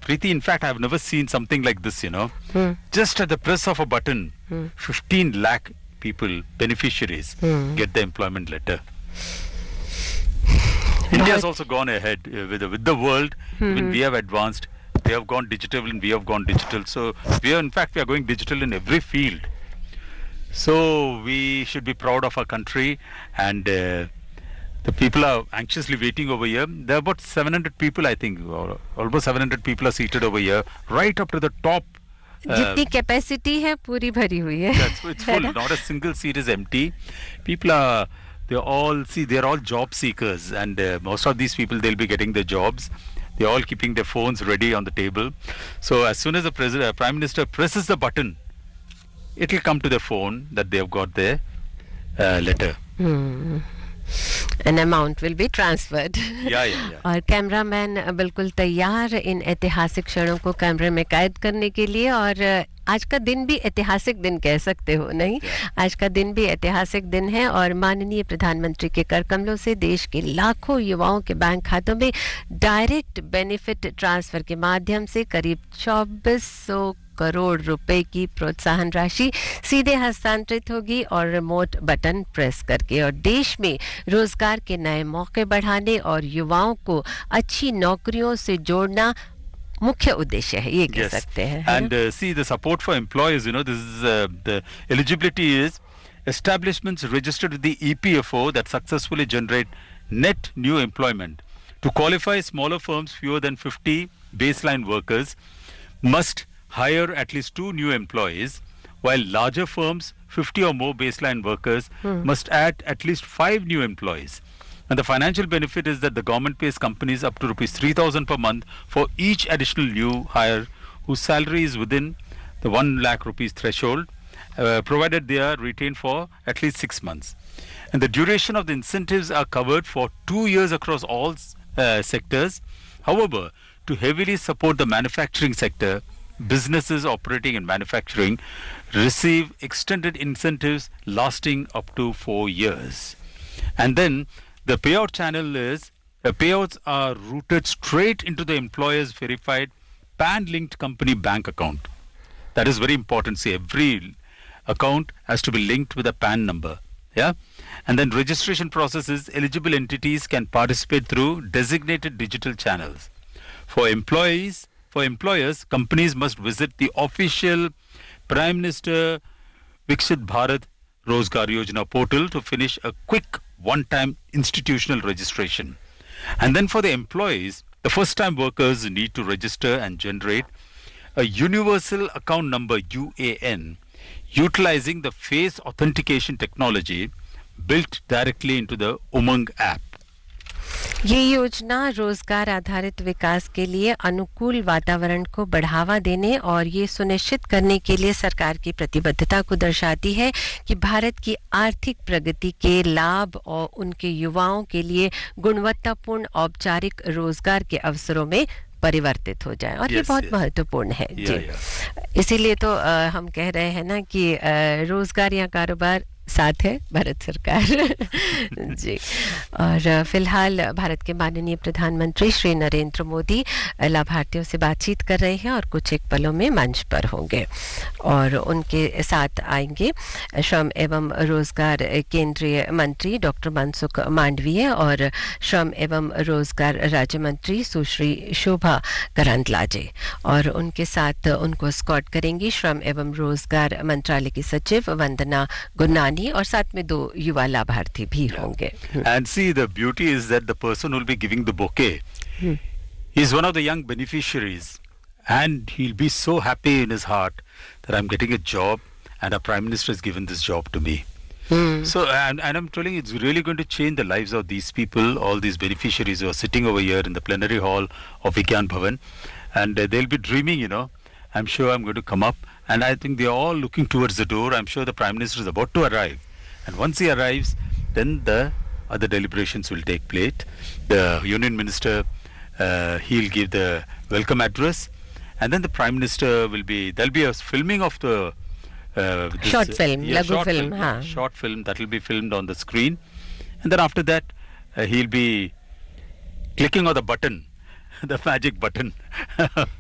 Preeti, in fact, I've never seen something like this, Just at the press of a button, 15 lakh people, beneficiaries, get the employment letter. India has also gone ahead with the world. When we have advanced, they have gone digital and we have gone digital. So we are going digital in every field. So we should be proud of our country, and the people are anxiously waiting over here. There are about 700 people, I think, or almost 700 people are seated over here, right up to the top. जितनी capacity है पूरी भरी हुई है. It's full. Not a single seat is empty. People are, they're all job seekers, and most of these people, they'll be getting their jobs. They're all keeping their phones ready on the table. So as soon as the Prime Minister presses the button, it'll come to their phone that they have got their letter. An amount will be transferred. Yeah. और cameraman बिल्कुल तैयार इन ऐतिहासिक क्षणों को कैमरे में कैद करने के लिए. और आज का दिन भी ऐतिहासिक दिन कह सकते हो, नहीं? आज का दिन भी ऐतिहासिक दिन है और माननीय प्रधानमंत्री के कर कमलों से देश के लाखों युवाओं के बैंक खातों में डायरेक्ट बेनिफिट ट्रांसफर के माध्यम से करीब 2400 करोड़ रुपए की प्रोत्साहन राशि सीधे हस्तांतरित होगी और रिमोट बटन प्रेस करके. और देश में रोजगार के नए मौके बढ़ाने और युवाओं को अच्छी नौकरियों से जोड़ना मुख्य उद्देश्य है, ये कह सकते हैं. And see, the support for employers, this is the eligibility is establishments registered with the EPFO that successfully generate net new employment. To qualify, smaller firms fewer than 50 baseline workers must hire at least 2 new employees, while larger firms, 50 or more baseline workers, must add at least 5 new employees. And the financial benefit is that the government pays companies up to rupees 3,000 per month for each additional new hire whose salary is within the 1 lakh rupees threshold, provided they are retained for at least 6 months. And the duration of the incentives are covered for 2 years across all sectors. However, to heavily support the manufacturing sector, businesses operating in manufacturing receive extended incentives lasting up to 4 years. And then the payout channel is, payouts are routed straight into the employer's verified PAN-linked company bank account. That is very important. See, every account has to be linked with a PAN number. Yeah. And then registration processes, eligible entities can participate through designated digital channels. For employers, companies must visit the official Prime Minister Viksit Bharat Rozgar Yojana portal to finish a quick one-time institutional registration. And then for the employees, the first-time workers need to register and generate a universal account number UAN, utilizing the face authentication technology built directly into the Umang app. ये योजना रोजगार आधारित विकास के लिए अनुकूल वातावरण को बढ़ावा देने और ये सुनिश्चित करने के लिए सरकार की प्रतिबद्धता को दर्शाती है कि भारत की आर्थिक प्रगति के लाभ और उनके युवाओं के लिए गुणवत्तापूर्ण औपचारिक रोजगार के अवसरों में परिवर्तित हो जाए. और ये बहुत महत्वपूर्ण है जी. इसीलिए तो हम कह रहे हैं ना कि रोजगार या कारोबार साथ है भारत सरकार जी. और फिलहाल भारत के माननीय प्रधानमंत्री श्री नरेंद्र मोदी लाभार्थियों से बातचीत कर रहे हैं और कुछ एक पलों में मंच पर होंगे और उनके साथ आएंगे श्रम एवं रोजगार केंद्रीय मंत्री डॉक्टर मनसुख मांडवीय और श्रम एवं रोजगार राज्य मंत्री सुश्री शोभा करंदलाजे. और उनके साथ उनको स्कॉट करेंगी श्रम एवं रोजगार मंत्रालय की सचिव वंदना गुरनानी और साथ में 2 युवा लाभार्थी भी होंगे. And see, the beauty is that the person who will be giving the bouquet is one of the young beneficiaries, and he'll be so happy in his heart that I'm getting a job and our Prime Minister has given this job to me. So, and I'm telling you, it's really going to change the lives of these people, all these beneficiaries who are sitting over here in the plenary hall of Vigyan Bhavan, and they'll be dreaming, I'm sure I'm going to come up, and I think they're all looking towards the door. I'm sure the Prime Minister is about to arrive, and once he arrives, then the other deliberations will take place. The Union Minister, he'll give the welcome address, and then the Prime Minister there'll be a filming of the short film that will be filmed on the screen, and then after that he'll be clicking on the button, the magic button